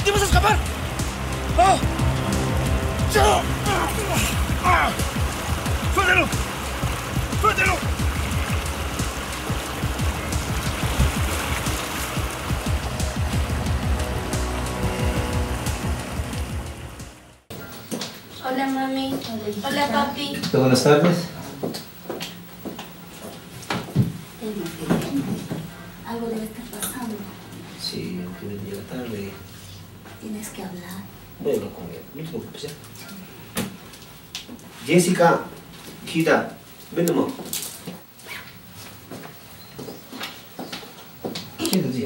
¡Te vas a escapar! ¡Ah! ¡Ya! ¡Ah! ¡Suéltalo! ¡Suéltalo! Hola, mami. Hola, papi. Buenas tardes. Algo debe estar pasando. Sí, aunque me llega tarde. Tienes que hablar. Voy a hablar con él, no te preocupes, ¿ya? Jessica, hijita, ven amor. Siéntate.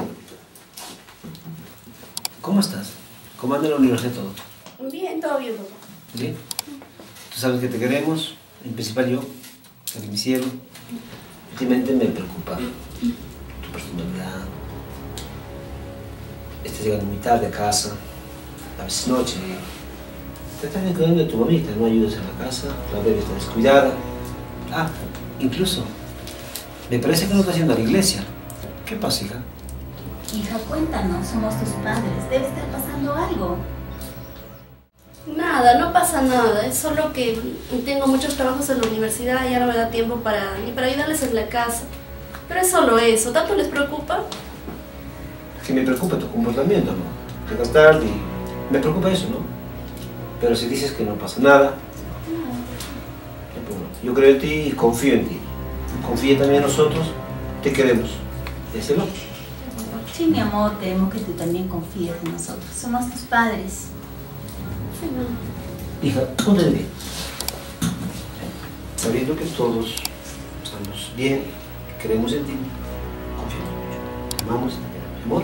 ¿Cómo estás? ¿Cómo anda la universidad todo? Bien, todo bien, papá. ¿Bien? Tú sabes que te queremos, en principal yo, que me hicieron. Últimamente me preocupa tu personalidad. Estás llegando muy tarde a casa, a veces noche. Te estás cuidando de tu mamita, no ayudas en la casa, la bebé está descuidada. Ah, incluso, me parece que no estás yendo a la iglesia. ¿Qué pasa, hija? Hija, cuéntanos, somos tus padres. Debe estar pasando algo. Nada, no pasa nada. Es solo que tengo muchos trabajos en la universidad y ya no me da tiempo ni para ayudarles en la casa. Pero es solo eso. ¿Tanto les preocupa? Que me preocupa tu comportamiento, ¿no? Llegas tarde y me preocupa eso, ¿no? Pero si dices que no pasa nada, yo creo en ti y confío en ti. Confía también en nosotros, te queremos. Díselo. Sí, mi amor, queremos que tú también confíes en nosotros. Somos tus padres. Sí, no. Hija, ponte de pie. Sabiendo que todos estamos bien, creemos en ti, confiamos mucho, te amamos, amor.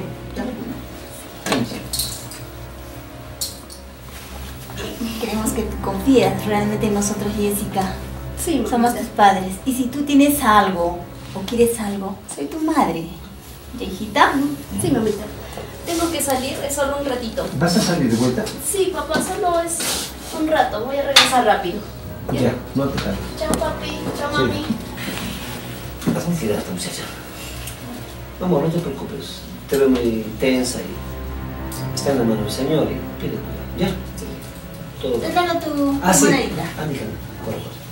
Queremos que tú confíes realmente en nosotros, Jessica. Sí, mamá. Somos tus padres. Y si tú tienes algo o quieres algo, soy tu madre. ¿Ya, hijita? Sí, mamita. Tengo que salir, es solo un ratito. ¿Vas a salir de vuelta? Sí, papá, solo es un rato. Voy a regresar rápido. Ya, no te tardes. Chao, papi. Chao, mami. Haz ansiedad esta muchacha. Amor, no te preocupes. Te veo muy tensa y está en la mano del Señor y pide cuidado. ¿Ya? Sí. Todo Te bien. traigo tu Ah, sí. monedita. Ah, mi hija, corre, corre.